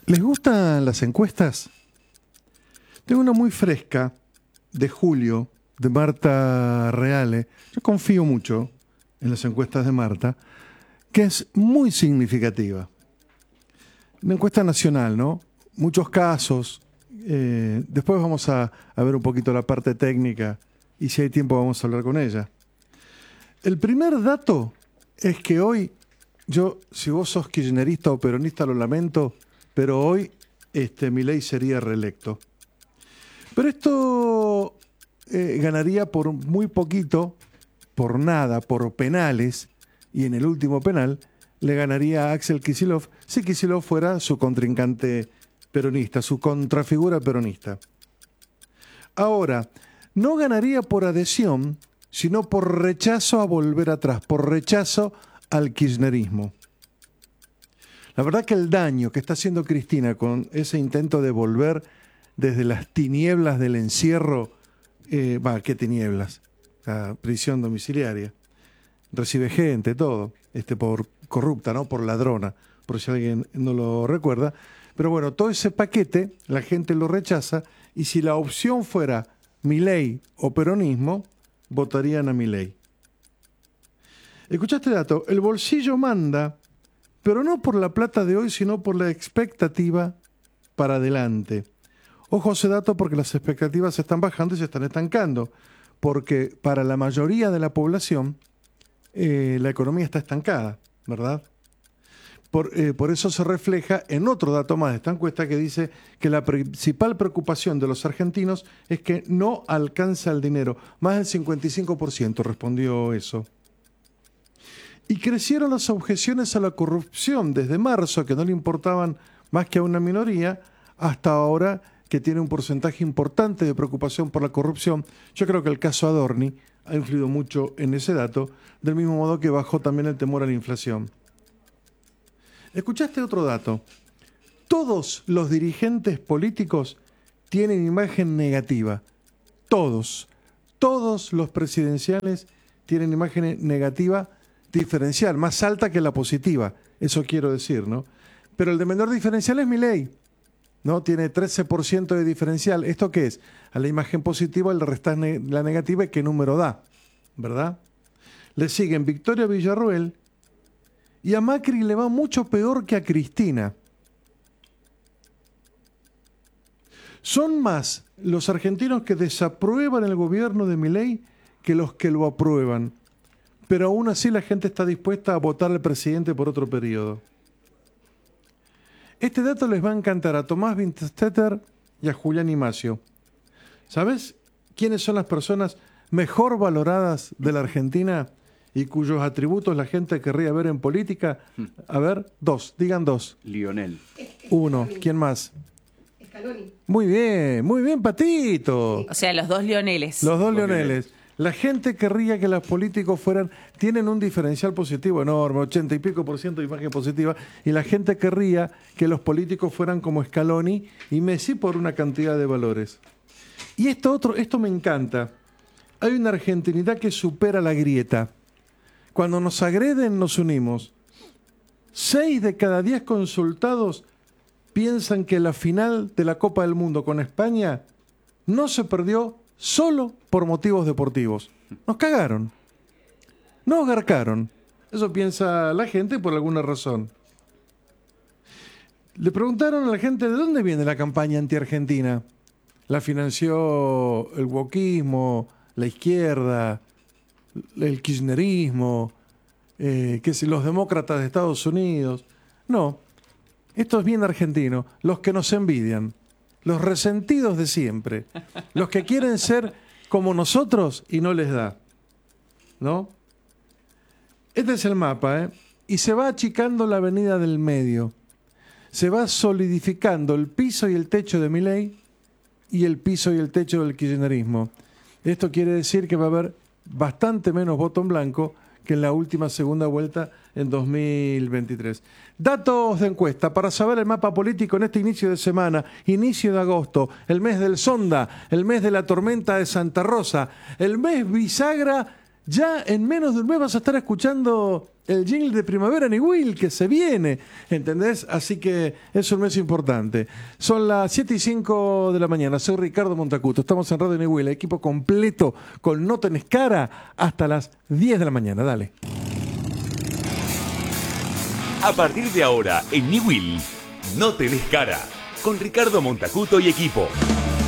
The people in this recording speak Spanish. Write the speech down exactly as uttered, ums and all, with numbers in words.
¿Les gustan las encuestas? Tengo una muy fresca de julio de Marta Reale. Yo confío mucho en las encuestas de Marta, que es muy significativa. Una encuesta nacional, ¿no? Muchos casos. Eh, después vamos a, a ver un poquito la parte técnica y si hay tiempo vamos a hablar con ella. El primer dato es que hoy, yo, si vos sos kirchnerista o peronista, lo lamento, pero hoy este, Milei sería reelecto. Pero esto eh, ganaría por muy poquito, por nada, por penales, y en el último penal le ganaría a Axel Kicillof si Kicillof fuera su contrincante peronista, su contrafigura peronista. Ahora, no ganaría por adhesión, sino por rechazo a volver atrás, por rechazo al kirchnerismo. La verdad que el daño que está haciendo Cristina con ese intento de volver desde las tinieblas del encierro, eh, va, ¿qué tinieblas? La prisión domiciliaria. Recibe gente, todo, este, por corrupta, ¿no? Por ladrona, por si alguien no lo recuerda. Pero bueno, todo ese paquete, la gente lo rechaza, y si la opción fuera Milei o peronismo, votarían a Milei. Escuchaste dato, el bolsillo manda, pero no por la plata de hoy, sino por la expectativa para adelante. Ojo a ese dato porque las expectativas se están bajando y se están estancando, porque para la mayoría de la población eh, la economía está estancada, ¿verdad? Por, eh, por eso se refleja en otro dato más de esta encuesta que dice que la principal preocupación de los argentinos es que no alcanza el dinero. Más del cincuenta y cinco por ciento respondió eso. Y crecieron las objeciones a la corrupción desde marzo, que no le importaban más que a una minoría, hasta ahora que tiene un porcentaje importante de preocupación por la corrupción. Yo creo que el caso Adorni ha influido mucho en ese dato, del mismo modo que bajó también el temor a la inflación. ¿Escuchaste otro dato? Todos los dirigentes políticos tienen imagen negativa. Todos. Todos los presidenciales tienen imagen negativa diferencial, más alta que la positiva. Eso quiero decir, ¿no? Pero el de menor diferencial es Milei, ¿no? Tiene trece por ciento de diferencial. ¿Esto qué es? A la imagen positiva le restas ne- la negativa y qué número da, ¿verdad? Le siguen Victoria Villarruel y a Macri le va mucho peor que a Cristina. Son más los argentinos que desaprueban el gobierno de Milei que los que lo aprueban. Pero aún así la gente está dispuesta a votar al presidente por otro periodo. Este dato les va a encantar a Tomás Winterstetter y a Julián Imacio. ¿Sabes quiénes son las personas mejor valoradas de la Argentina y cuyos atributos la gente querría ver en política? A ver, dos, digan dos. Lionel. Uno, ¿quién más? Scaloni. Muy bien, muy bien, Patito. O sea, los dos Leoneles. Los dos Los Leoneles. La gente querría que los políticos fueran, tienen un diferencial positivo enorme, ochenta y pico por ciento de imagen positiva, y la gente querría que los políticos fueran como Scaloni y Messi por una cantidad de valores. Y esto otro, esto me encanta. Hay una argentinidad que supera la grieta. Cuando nos agreden, nos unimos. Seis de cada diez consultados piensan que la final de la Copa del Mundo con España no se perdió solo por motivos deportivos. Nos cagaron. Nos garcaron. Eso piensa la gente por alguna razón. Le preguntaron a la gente de dónde viene la campaña anti-argentina. La financió el wokismo, la izquierda, el kirchnerismo, eh, que si los demócratas de Estados Unidos. No, esto es bien argentino. Los que nos envidian. Los resentidos de siempre, los que quieren ser como nosotros y no les da, ¿no? Este es el mapa, ¿eh? Y se va achicando la avenida del medio, se va solidificando el piso y el techo de Milei y el piso y el techo del kirchnerismo. Esto quiere decir que va a haber bastante menos voto en blanco que en la última segunda vuelta en dos mil veintitrés. Datos de encuesta para saber el mapa político en este inicio de semana, inicio de agosto, el mes del Sonda, el mes de la tormenta de Santa Rosa, el mes bisagra Ya en menos de un mes vas a estar escuchando el jingle de Primavera Niwil que se viene, ¿entendés? Así que es un mes importante. Son las siete y cinco de la mañana. Soy Ricardo Montacuto. Estamos en Radio Niwil, equipo completo con No Tenés Cara hasta las diez de la mañana. Dale. A partir de ahora, en Niwil, No Tenés Cara, con Ricardo Montacuto y equipo.